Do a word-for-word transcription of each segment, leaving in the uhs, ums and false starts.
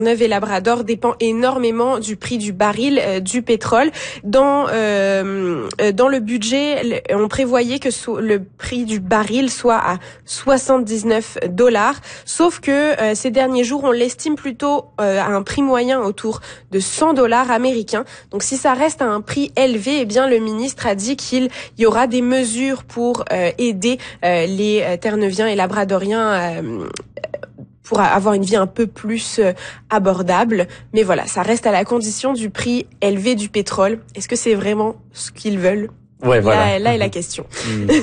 et Labrador dépend énormément du prix du baril euh, du pétrole. Dans euh, dans le budget, on prévoyait que so- le prix du baril soit à soixante-dix-neuf dollars, sauf que euh, ces derniers jours, on l'estime plutôt euh, à un prix moyen autour de cent dollars américains. Donc si ça reste à un prix élevé, eh bien le ministre a dit qu'il y aura des mesures pour euh, aider euh, les euh, Terre-Neuviens et Labradoriens euh, pour avoir une vie un peu plus euh, abordable. Mais voilà, ça reste à la condition du prix élevé du pétrole. Est-ce que c'est vraiment ce qu'ils veulent? Ouais, voilà. Là, là est la question. Mmh.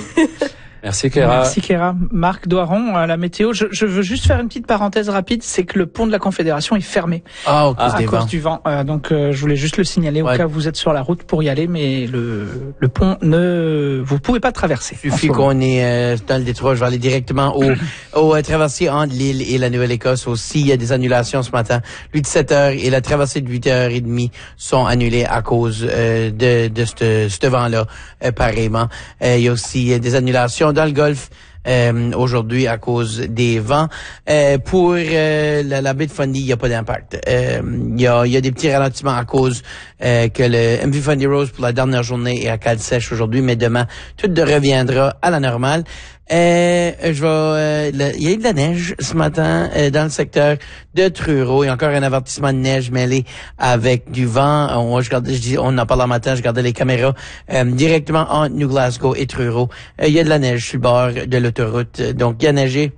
Merci Kéra. Merci Kéra. Marc Doiron, à la météo. Je, je veux juste faire une petite parenthèse rapide, c'est que le pont de la Confédération est fermé ah, au cause à des cause vents. du vent. Euh, donc euh, je voulais juste le signaler ouais. au cas où vous êtes sur la route pour y aller, mais le, le pont ne, vous pouvez pas traverser. Il suffit qu'on est euh, dans le détroit, je vais aller directement au, au euh, traversier entre l'île et la Nouvelle-Écosse aussi. Il y a des annulations ce matin. Lui de sept heures et la traversée de huit heures trente sont annulées à cause euh, de, de ce, ce vent-là, euh, pareillement. Euh, il y a aussi euh, des annulations dans le Golfe. Euh, aujourd'hui à cause des vents. Euh, pour euh, la, la baie de Fundy, il n'y a pas d'impact. Euh, il y a, il y a des petits ralentissements à cause euh, que le M V Fundy Rose pour la dernière journée est à cale sèche aujourd'hui, mais demain, tout reviendra à la normale. Euh, je vais, euh, le, il y a eu de la neige ce matin euh, dans le secteur de Truro. Il y a encore un avertissement de neige mêlé avec du vent. On, je regardais, je dis, on en parle le matin, je regardais les caméras euh, directement entre New Glasgow et Truro. Euh, il y a de la neige sur le bord de l'autoroute, donc il y a neigé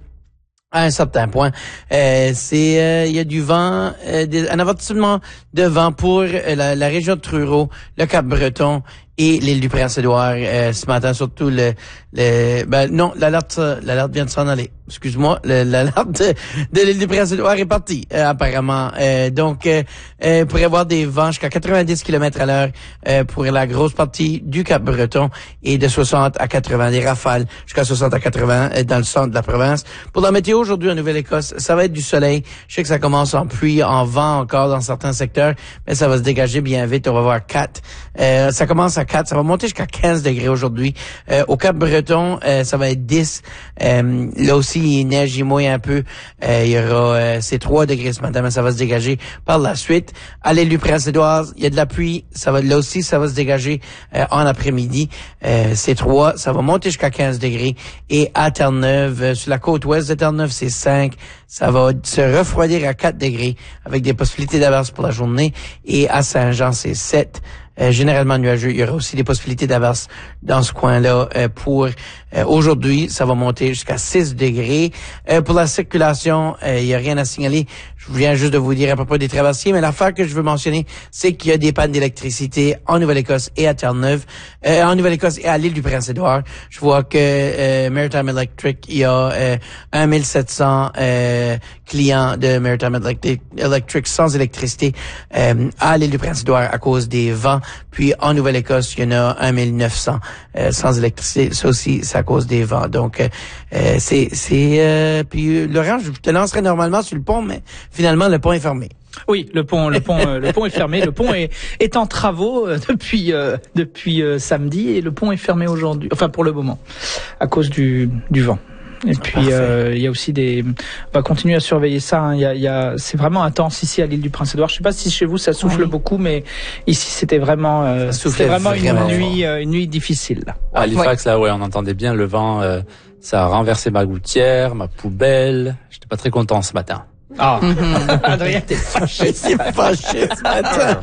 à un certain point. Euh, c'est euh, il y a du vent, euh, des, un avertissement de vent pour euh, la, la région de Truro, le Cap-Breton et l'île du Prince-Édouard euh, ce matin, surtout le, le ben non, l'alerte l'alerte vient de s'en aller. Excuse-moi, l'alerte de, de l'île du Prince-Édouard est partie euh, apparemment. Euh, donc euh, euh, pour avoir des vents jusqu'à quatre-vingt-dix kilomètres à l'heure euh, pour la grosse partie du Cap-Breton et de soixante à quatre-vingts, des rafales jusqu'à soixante à quatre-vingts euh, dans le centre de la province. Pour la météo aujourd'hui en Nouvelle-Écosse, ça va être du soleil. Je sais que ça commence en pluie, en vent encore dans certains secteurs, mais ça va se dégager bien vite. On va voir quatre. Euh, ça commence à quatre, ça va monter jusqu'à quinze degrés aujourd'hui. Euh, au Cap-Breton, euh, ça va être dix. Euh, là aussi, il neige, il mouille un peu. Euh, il y aura euh, c'est trois degrés ce matin, mais ça va se dégager par la suite. À l'île du Prince-Édouard, il y a de la pluie. Ça va là aussi, ça va se dégager euh, en après-midi. Euh, c'est trois, ça va monter jusqu'à quinze degrés. Et à Terre-Neuve, euh, sur la côte ouest de Terre-Neuve, c'est cinq. Ça va se refroidir à quatre degrés avec des possibilités d'averses pour la journée. Et à Saint-Jean, c'est sept. Euh, généralement nuageux. Il y aura aussi des possibilités d'averses dans ce coin-là. Euh, pour euh, aujourd'hui, ça va monter jusqu'à six degrés. Euh, pour la circulation, euh, il n'y a rien à signaler. Je viens juste de vous dire à propos des traversiers, mais l'affaire que je veux mentionner, c'est qu'il y a des pannes d'électricité en Nouvelle-Écosse et à Terre-Neuve, euh, en Nouvelle-Écosse et à l'île du Prince-Édouard. Je vois que euh, Maritime Electric, il y a euh, mille sept cents euh, clients de Maritime Electric sans électricité euh, à l'île du Prince-Édouard à cause des vents. Puis en Nouvelle-Écosse, il y en a mille neuf cents euh, sans électricité. Ça aussi, c'est à cause des vents. Donc, euh, c'est... c'est euh, puis Laurent, je te lancerai normalement sur le pont, mais finalement, le pont est fermé. Oui, le pont, le pont, euh, le pont est fermé. Le pont est, est en travaux euh, depuis euh, depuis euh, samedi et le pont est fermé aujourd'hui. Enfin, pour le moment, à cause du du vent. Et puis euh, il y a aussi des, on va continuer à surveiller ça. Hein. Il y a, il y a, c'est vraiment intense ici à l'île du Prince-Édouard. Je sais pas si chez vous ça souffle oui. beaucoup, mais ici c'était vraiment, euh, c'était vraiment une vraiment nuit, euh, une nuit difficile. Là. À Halifax, ouais. là, ouais, on entendait bien le vent. Euh, ça a renversé ma gouttière, ma poubelle. J'étais pas très content ce matin. Ah, mm-hmm. Adrien, t'es fâché, t'es fâché ce matin.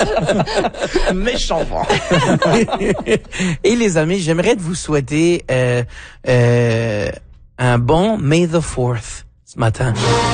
Méchant vent. Et les amis, j'aimerais vous souhaiter euh, euh, un bon May the fourth ce matin.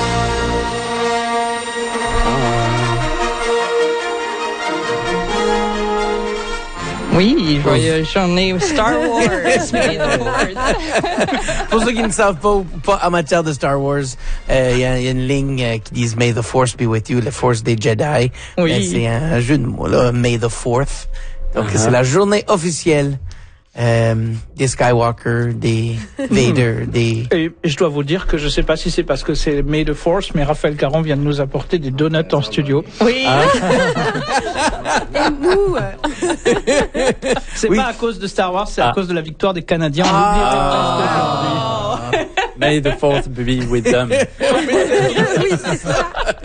Oui, joyeuse journée Star Wars. May the fourth. Pour ceux qui ne savent pas, pas amateurs de Star Wars, il euh, y, y a une ligne euh, qui dit May the Force be with you, la Force des Jedi. Oui. Euh, c'est un jeu de mots là, May the fourth. Donc uh-huh. c'est la journée officielle euh, des Skywalker, des Vader, des... Et je dois vous dire que je sais pas si c'est parce que c'est May the Force, mais Raphaël Caron vient de nous apporter des donuts en studio. Oui. Ah. Et nous C'est oui. pas à cause de Star Wars, c'est ah. à cause de la victoire des Canadiens. On ah. oublie ah. May the fourth be with them. Oui, c'est ça.